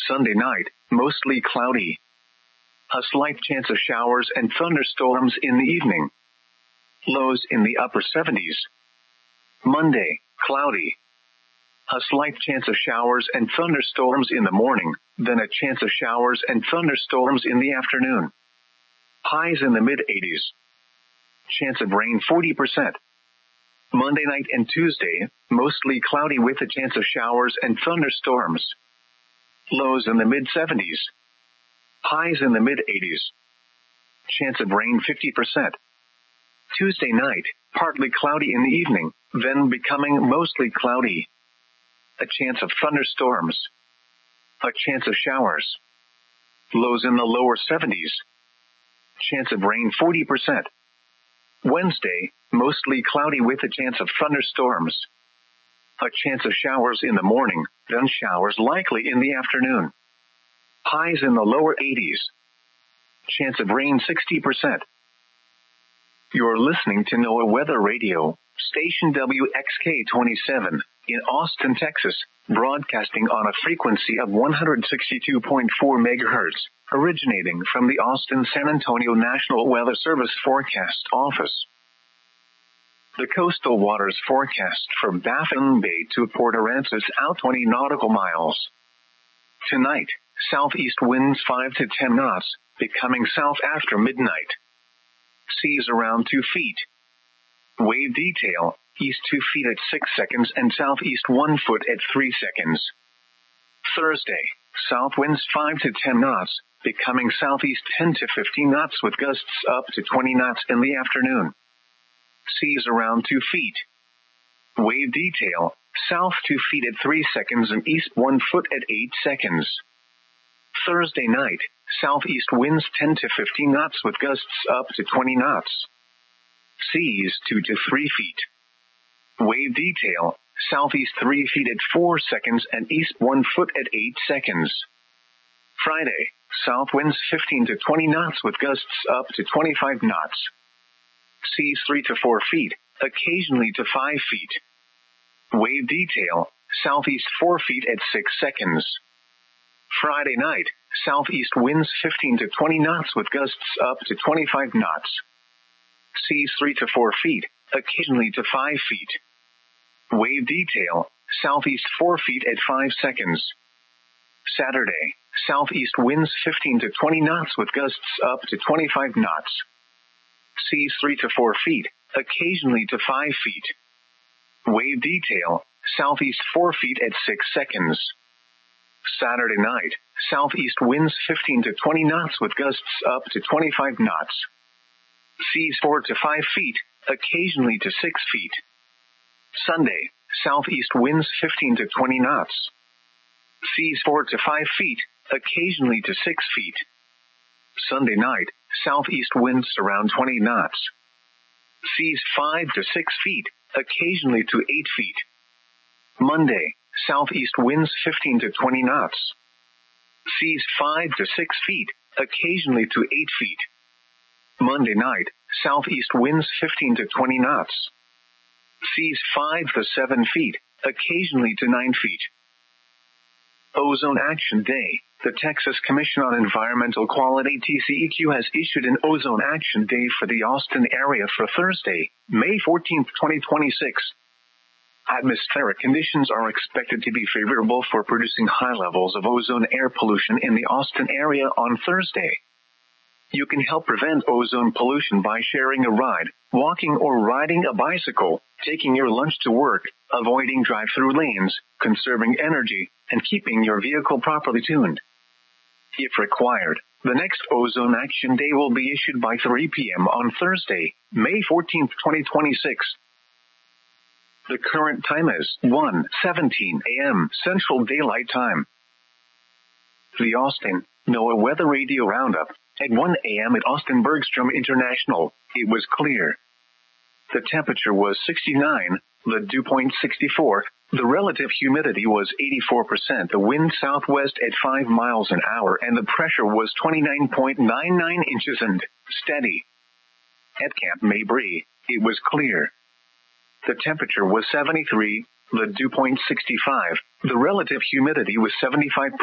Sunday night, mostly cloudy. A slight chance of showers and thunderstorms in the evening. Lows in the upper 70s. Monday, cloudy. A slight chance of showers and thunderstorms in the morning, then a chance of showers and thunderstorms in the afternoon. Highs in the mid-80s. Chance of rain 40%. Monday night and Tuesday, mostly cloudy with a chance of showers and thunderstorms. Lows in the mid-70s. Highs in the mid-80s. Chance of rain 50%. Tuesday night, partly cloudy in the evening, then becoming mostly cloudy. A chance of thunderstorms. A chance of showers. Lows in the lower 70s. Chance of rain 40%. Wednesday, mostly cloudy with a chance of thunderstorms. A chance of showers in the morning, then showers likely in the afternoon. Highs in the lower 80s. Chance of rain 60%. You're listening to NOAA Weather Radio, station WXK-27, in Austin, Texas, broadcasting on a frequency of 162.4 megahertz, originating from the Austin-San Antonio National Weather Service Forecast Office. The coastal waters forecast for Baffin Bay to Port Aransas out 20 nautical miles. Tonight, southeast winds 5 to 10 knots, becoming south after midnight. Seas around 2 feet. Wave detail, east 2 feet at 6 seconds and southeast 1 foot at 3 seconds. Thursday, south winds 5 to 10 knots, becoming southeast 10 to 15 knots with gusts up to 20 knots in the afternoon. Seas around 2 feet. Wave detail, south 2 feet at 3 seconds and east 1 foot at 8 seconds. Thursday night, southeast winds 10 to 15 knots with gusts up to 20 knots. Seas 2 to 3 feet. Wave detail, southeast 3 feet at 4 seconds and east 1 foot at 8 seconds. Friday, south winds 15 to 20 knots with gusts up to 25 knots. Seas 3 to 4 feet, occasionally to 5 feet. Wave detail, southeast 4 feet at 6 seconds. Friday night, southeast winds 15 to 20 knots with gusts up to 25 knots. Seas 3 to 4 feet, occasionally to 5 feet. Wave detail, southeast 4 feet at 5 seconds. Saturday, southeast winds 15 to 20 knots with gusts up to 25 knots. Seas 3 to 4 feet, occasionally to 5 feet. Wave detail, southeast 4 feet at 6 seconds. Saturday night, southeast winds 15 to 20 knots with gusts up to 25 knots. Seas 4 to 5 feet, occasionally to 6 feet. Sunday, southeast winds 15 to 20 knots. Seas 4 to 5 feet, occasionally to 6 feet. Sunday night, southeast winds around 20 knots. Seas 5 to 6 feet, occasionally to 8 feet. Monday, southeast winds 15 to 20 knots. Seas 5 to 6 feet, occasionally to 8 feet. Monday night, southeast winds 15 to 20 knots. Seas 5 to 7 feet, occasionally to 9 feet. Ozone Action Day. The Texas Commission on Environmental Quality TCEQ has issued an Ozone Action Day for the Austin area for Thursday, May 14, 2026. Atmospheric conditions are expected to be favorable for producing high levels of ozone air pollution in the Austin area on Thursday. You can help prevent ozone pollution by sharing a ride, walking or riding a bicycle, taking your lunch to work, avoiding drive-through lanes, conserving energy, and keeping your vehicle properly tuned. If required, the next Ozone Action Day will be issued by 3 p.m. on Thursday, May 14, 2026. The current time is 1:17 a.m. Central Daylight Time. The Austin NOAA Weather Radio Roundup. At 1 a.m. at Austin Bergstrom International, it was clear. The temperature was 69, the dew point 64, the relative humidity was 84%, the wind southwest at 5 miles an hour, and the pressure was 29.99 inches and steady. At Camp Mabry, it was clear. The temperature was 73, the dew point 65, the relative humidity was 75%.